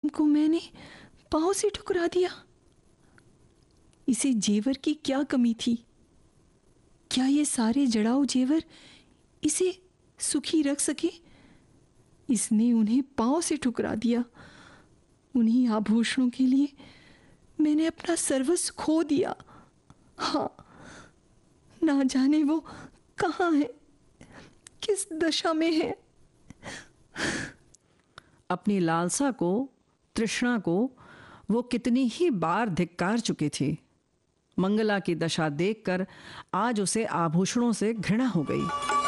को मैंने पाँव से ठुकरा दिया। इसे जेवर की क्या कमी थी? क्या ये सारे जड़ाऊ जेवर इसे सुखी रख सके? इसने उन्हें पाँव से ठुकरा दिया। उन्हीं आभूषणों के लिए मैंने अपना सर्वस्व खो दिया। हाँ, ना जाने वो कहाँ है, किस दशा में है। अपनी लालसा को, तृष्णा को वो कितनी ही बार धिक्कार चुकी थी। मंगला की दशा देखकर आज उसे आभूषणों से घृणा हो गई।